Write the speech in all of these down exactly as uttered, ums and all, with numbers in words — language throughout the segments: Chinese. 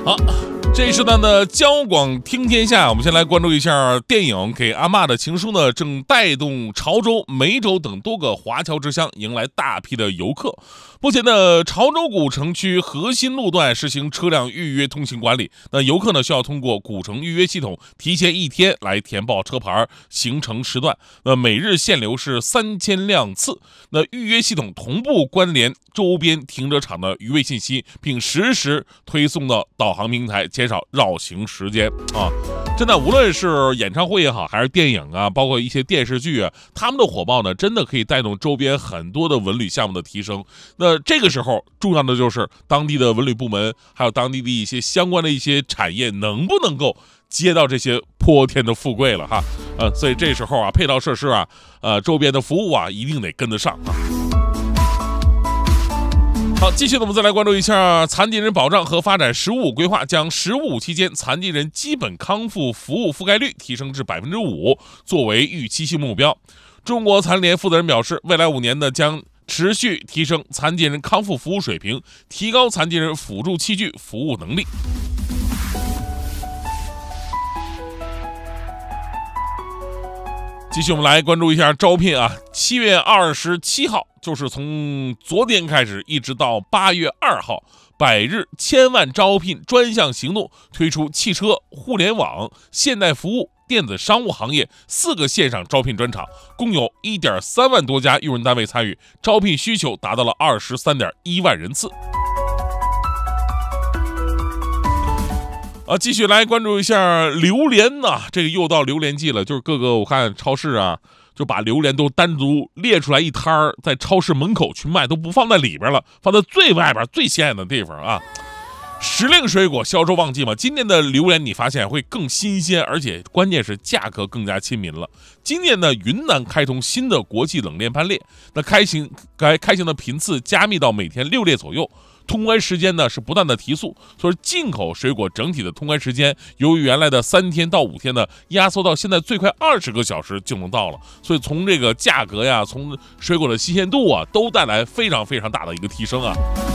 好，这一时段的交广听天下，我们先来关注一下电影《给阿嬷的情书》呢，正带动潮州、梅州等多个华侨之乡迎来大批的游客。目前呢，潮州古城区核心路段实行车辆预约通行管理，那游客呢需要通过古城预约系统提前一天来填报车牌、行程时段，那每日限流是三千辆次。那预约系统同步关联周边停车场的余位信息，并实时推送到导航平台，减少绕行时间啊。真的，无论是演唱会也好，还是电影啊，包括一些电视剧啊，他们的火爆呢，真的可以带动周边很多的文旅项目的提升。那这个时候，重要的就是当地的文旅部门，还有当地的一些相关的一些产业，能不能够接到这些泼天的富贵了哈？呃，所以这时候啊，配套设施啊，呃，周边的服务啊，一定得跟得上啊。好，继续呢，我们再来关注一下残疾人保障和发展“十五”规划，将“十五”期间残疾人基本康复服务覆盖率提升至百分之五，作为预期性目标。中国残联负责人表示，未来五年呢，将持续提升残疾人康复服务水平，提高残疾人辅助器具服务能力。继续我们来关注一下招聘啊，七月二十七号，就是从昨天开始一直到八月二号，百日千万招聘专项行动推出汽车、互联网、现代服务、电子商务行业四个线上招聘专场，共有 一点三万多家用人单位参与，招聘需求达到了 二十三点一万人次。啊，继续来关注一下榴莲呐、啊，这个又到榴莲季了，就是各个我看超市啊，就把榴莲都单独列出来一摊儿，在超市门口去卖，都不放在里边了，放在最外边最显眼的地方啊。时令水果销售旺季嘛，今年的榴莲你发现会更新鲜，而且关键是价格更加亲民了。今年呢，云南开通新的国际冷链班列，那开行该开行的频次加密到每天六列左右。通关时间呢是不断的提速，所以进口水果整体的通关时间由于原来的三天到五天呢，压缩到现在最快二十个小时就能到了。所以从这个价格呀，从水果的新鲜度啊，都带来非常非常大的一个提升啊。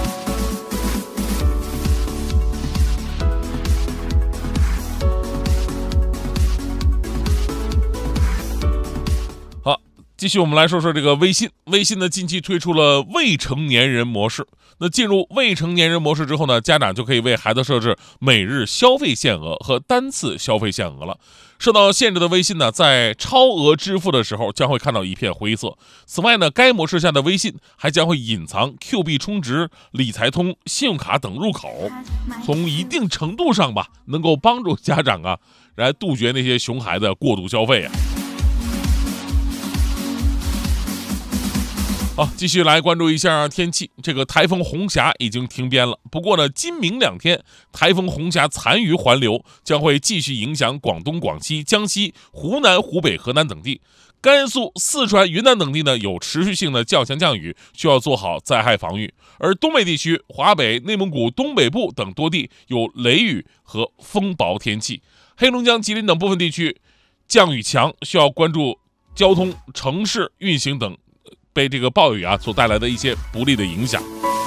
好，继续我们来说说这个微信。微信呢近期推出了未成年人模式。那进入未成年人模式之后呢，家长就可以为孩子设置每日消费限额和单次消费限额了。受到限制的微信呢，在超额支付的时候将会看到一片灰色。此外呢，该模式下的微信还将会隐藏 Q 币充值、理财通、信用卡等入口，从一定程度上吧，能够帮助家长啊来杜绝那些熊孩子过度消费啊。好，继续来关注一下天气。这个台风红霞已经停边了，不过呢，今明两天台风红霞残余环流将会继续影响广东、广西、江西、湖南、湖北、河南等地。甘肃、四川、云南等地呢有持续性的较强降雨，需要做好灾害防御。而东北地区、华北、内蒙古东北部等多地有雷雨和风暴天气。黑龙江、吉林等部分地区降雨强，需要关注交通、城市运行等被这个暴雨啊所带来的一些不利的影响。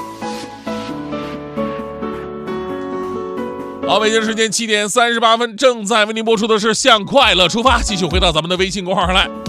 好，北京时间七点三十八分，正在为您播出的是向快乐出发，继续回到咱们的微信公号上来。